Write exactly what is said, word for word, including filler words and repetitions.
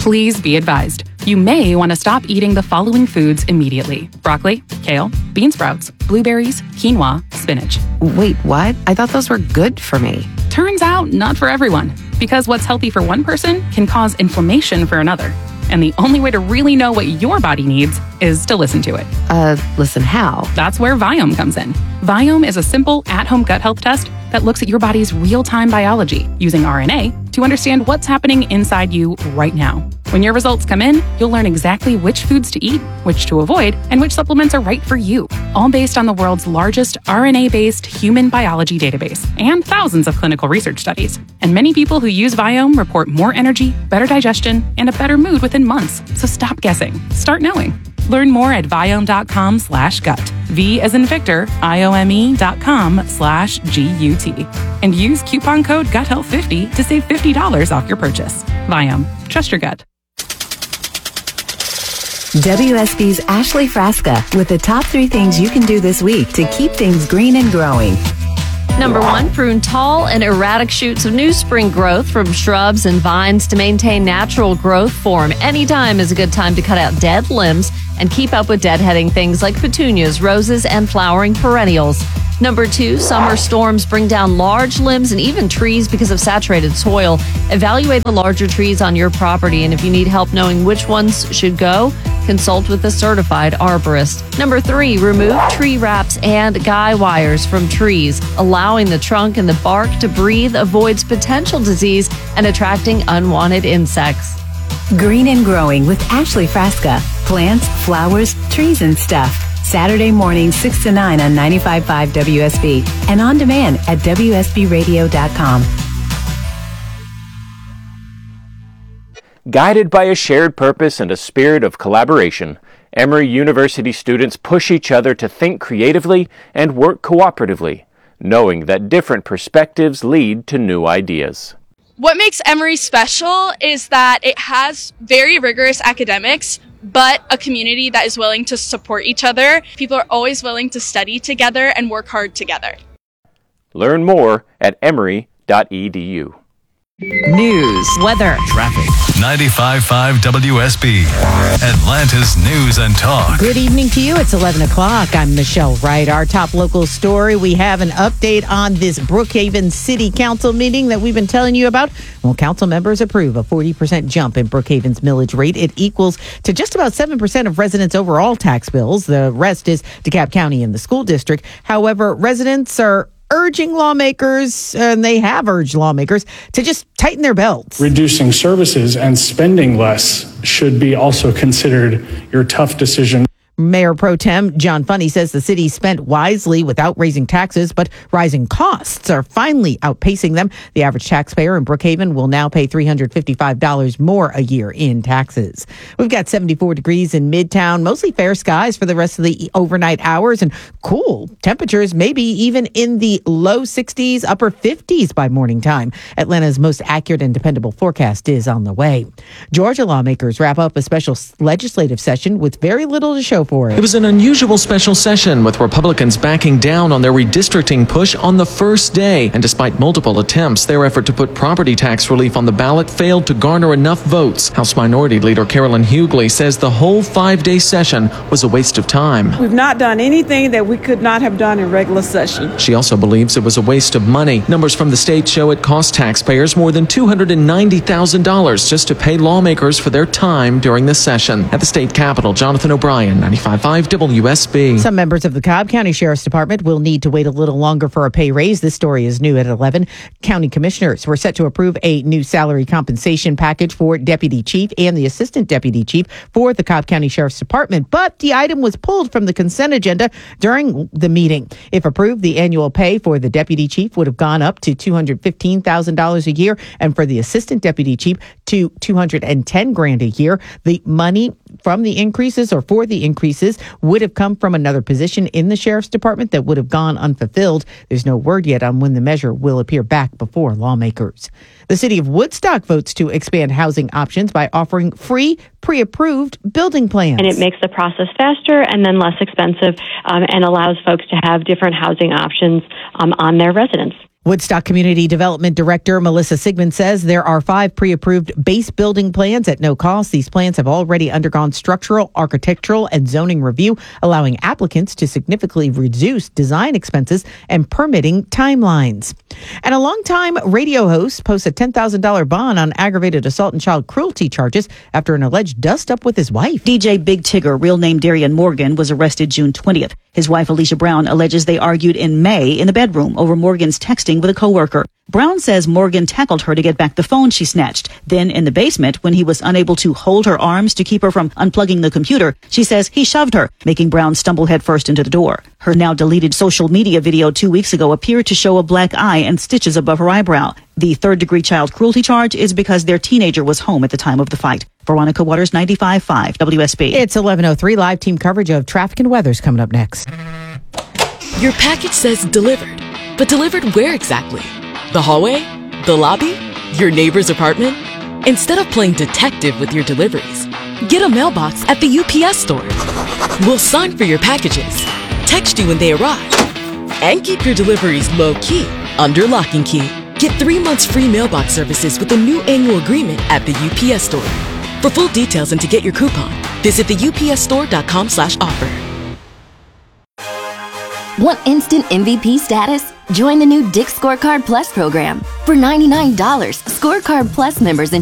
Please be advised, you may want to stop eating the following foods immediately: broccoli, kale, bean sprouts, blueberries, quinoa, spinach. Wait, what? I thought those were good for me. Turns out, not for everyone, because what's healthy for one person can cause inflammation for another. And the only way to really know what your body needs is to listen to it. Uh, listen how? That's where Viome comes in. Viome is a simple, at-home gut health test that looks at your body's real-time biology using R N A to understand what's happening inside you right now. When your results come in, you'll learn exactly which foods to eat, which to avoid, and which supplements are right for you, all based on the world's largest R N A-based human biology database and thousands of clinical research studies. And many people who use Viome report more energy, better digestion, and a better mood within months. So stop guessing. Start knowing. Learn more at Viome.com slash gut. V as in Victor, I-O-M-E dot com slash G-U-T. And use coupon code gut health fifty to save fifty dollars off your purchase. Viome. Trust your gut. W S B's Ashley Frasca with the top three things you can do this week to keep things green and growing. Number one, prune tall and erratic shoots of new spring growth from shrubs and vines to maintain natural growth form. Anytime is a good time to cut out dead limbs and keep up with deadheading things like petunias, roses, and flowering perennials. Number two, summer storms bring down large limbs and even trees because of saturated soil. Evaluate the larger trees on your property, and if you need help knowing which ones should go, consult with a certified arborist. Number three, remove tree wraps and guy wires from trees. Allowing the trunk and the bark to breathe avoids potential disease and attracting unwanted insects. Green and Growing with Ashley Frasca. Plants, flowers, trees, and stuff. Saturday morning, six to nine on ninety-five point five W S B and on demand at W S B radio dot com. Guided by a shared purpose and a spirit of collaboration, Emory University students push each other to think creatively and work cooperatively, knowing that different perspectives lead to new ideas. What makes Emory special is that it has very rigorous academics, but a community that is willing to support each other. People are always willing to study together and work hard together. Learn more at emory dot e d u. News, weather, traffic. ninety-five point five W S B, Atlanta's News and Talk. Good evening to you. It's eleven o'clock. I'm Michelle Wright. Our top local story, we have an update on this Brookhaven City Council meeting that we've been telling you about. Well, council members approve a forty percent jump in Brookhaven's millage rate. It equals to just about seven percent of residents' overall tax bills. The rest is DeKalb County and the school district. However, residents are urging lawmakers, and they have urged lawmakers, to just tighten their belts. Reducing services and spending less should be also considered your tough decision. Mayor Pro Tem John Funny says the city spent wisely without raising taxes, but rising costs are finally outpacing them. The average taxpayer in Brookhaven will now pay three hundred fifty-five dollars more a year in taxes. We've got seventy-four degrees in Midtown, mostly fair skies for the rest of the overnight hours, and cool temperatures, maybe even in the low sixties, upper fifties by morning time. Atlanta's most accurate and dependable forecast is on the way. Georgia lawmakers wrap up a special legislative session with very little to show for it. It was an unusual special session with Republicans backing down on their redistricting push on the first day. And despite multiple attempts, their effort to put property tax relief on the ballot failed to garner enough votes. House Minority Leader Carolyn Hughley says the whole five-day session was a waste of time. We've not done anything that we could not have done in regular session. She also believes it was a waste of money. Numbers from the state show it cost taxpayers more than two hundred ninety thousand dollars just to pay lawmakers for their time during the session. At the state capitol, Jonathan O'Brien, ninety-five point five W S B. Some members of the Cobb County Sheriff's Department will need to wait a little longer for a pay raise. This story is new at eleven. County commissioners were set to approve a new salary compensation package for Deputy Chief and the Assistant Deputy Chief for the Cobb County Sheriff's Department, but the item was pulled from the consent agenda during the meeting. If approved, the annual pay for the Deputy Chief would have gone up to two hundred fifteen thousand dollars a year, and for the Assistant Deputy Chief to two hundred ten grand a year. The money from the increases or for the increases would have come from another position in the Sheriff's Department that would have gone unfulfilled. There's no word yet on when the measure will appear back before lawmakers. The city of Woodstock votes to expand housing options by offering free, pre-approved building plans. And it makes the process faster and then less expensive um, and allows folks to have different housing options um, on their residence. Woodstock Community Development Director Melissa Sigmund says there are five pre-approved base building plans at no cost. These plans have already undergone structural, architectural, and zoning review, allowing applicants to significantly reduce design expenses and permitting timelines. And a longtime radio host posts a ten thousand dollars bond on aggravated assault and child cruelty charges after an alleged dust-up with his wife. D J Big Tigger, real name Darian Morgan, was arrested June twentieth. His wife, Alicia Brown, alleges they argued in May in the bedroom over Morgan's texting with a coworker. Brown says Morgan tackled her to get back the phone she snatched. Then in the basement, when he was unable to hold her arms to keep her from unplugging the computer, she says he shoved her, making Brown stumble headfirst into the door. Her now deleted social media video two weeks ago appeared to show a black eye and stitches above her eyebrow. The third-degree child cruelty charge is because their teenager was home at the time of the fight. Veronica Waters, ninety-five point five W S B. It's eleven oh three. Live team coverage of traffic and weather's coming up next. Your package says delivered, but delivered where exactly? The hallway? The lobby? Your neighbor's apartment? Instead of playing detective with your deliveries, get a mailbox at the U P S store. We'll sign for your packages, text you when they arrive, and keep your deliveries low-key under lock and key. Get three months free mailbox services with a new annual agreement at the U P S store. For full details and to get your coupon, visit the U P S store dot com slash offer. Want instant M V P status? Join the new Dick's Scorecard Plus program. For ninety-nine dollars, Scorecard Plus members enjoy